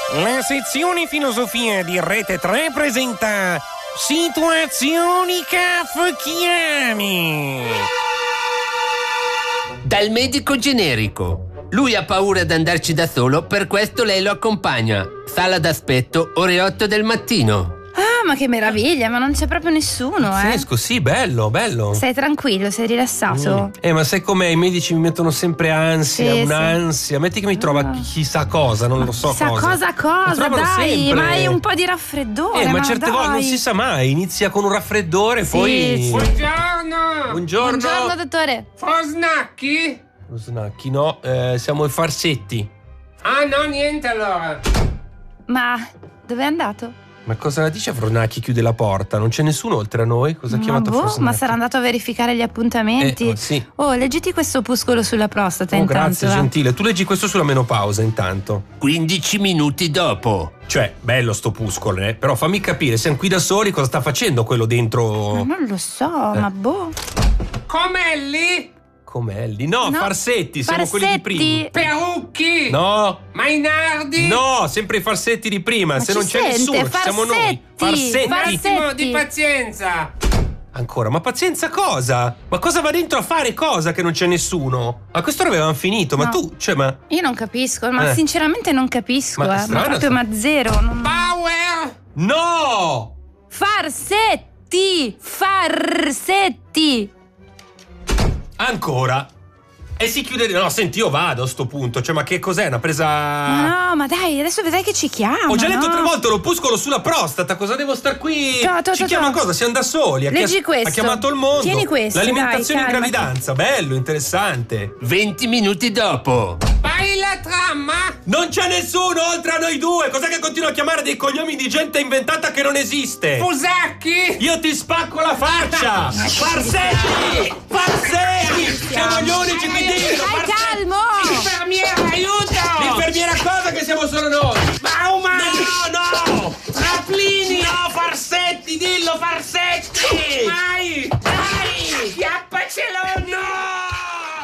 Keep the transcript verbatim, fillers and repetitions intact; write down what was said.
La sezione filosofia di Rete tre presenta Situazioni kafkiane. Dal medico generico. Lui ha paura di andarci da solo, per questo lei lo accompagna. Sala d'aspetto, ore otto del mattino. Ah, ma che meraviglia, ma non c'è proprio nessuno, eh. Pazzesco, sì, bello, bello. Sei tranquillo, sei rilassato. Mm. Eh, ma sai com'è? I medici mi mettono sempre ansia, Sì, un'ansia. Metti che mi trova Ah. chissà cosa, non lo so Chissà cosa. cosa, cosa, Mi trovano dai, sempre. ma hai un po' di raffreddore. Eh, ma ma certe dai. volte non si sa mai. Inizia con un raffreddore, Sì, poi. sì. Buongiorno! Buongiorno. Buongiorno, dottore. Fosnacchi? Lo snacchi, no, eh, siamo i farsetti. Ah no, niente allora. Ma dove è andato? Ma cosa dice Fronacchi? Chiude la porta, non c'è nessuno oltre a noi? Cosa ha ma chiamato boh, Fronacchi? ma sarà andato a verificare gli appuntamenti. Eh, oh, sì. Oh, leggiti questo opuscolo sulla prostata Oh, intanto. grazie, va. gentile. Tu leggi questo sulla menopausa intanto. quindici minuti dopo. Cioè, bello sto opuscolo, eh? Però fammi capire, siamo qui da soli, cosa sta facendo quello dentro? Ma non lo so, Eh. ma boh. Comelli? Comelli? No, No, farsetti, siamo quelli di prima. Farsetti. Perucchi? No, Mainardi? no, sempre i farsetti di prima. Ma Se ci non c'è sente, nessuno, ci siamo noi. farsetti, Un Farsetti. attimo Farsetti. di pazienza. Ancora, ma pazienza cosa? Ma cosa va dentro a fare cosa che non c'è nessuno? A quest'ora avevamo finito, ma No. tu, cioè, ma. Io non capisco, ma Eh. sinceramente non capisco, Ma eh. strana ma proprio sta- ma zero. Non... Power? No! Farsetti! Farsetti! Ancora? E si chiude. No, senti, io vado a sto punto. Cioè, ma che cos'è? Una presa. Ma no, ma dai, adesso vedrai che ci chiama. Ho già letto no? tre volte l'opuscolo sulla prostata. Cosa devo star qui? To, to, Ci to, chiama to. cosa? Siamo da soli. Ha Leggi chias- questo. Ha chiamato il mondo. Tieni questo, L'alimentazione dai, in calmati. gravidanza. Bello, interessante. venti minuti dopo. Fai la trama? Non c'è nessuno oltre a noi due. Cos'è che continua a chiamare dei cognomi di gente inventata che non esiste? Fusacchi? Io ti spacco la faccia! Farsetti! Farsetti! Siamo gli unici qui dentro! Dai, Farsetti! calmo! Infermiera, aiuto! L'infermiera cosa che siamo solo noi? Bauman! No, no! Traplini! No, Farsetti, dillo, Farsetti! Ma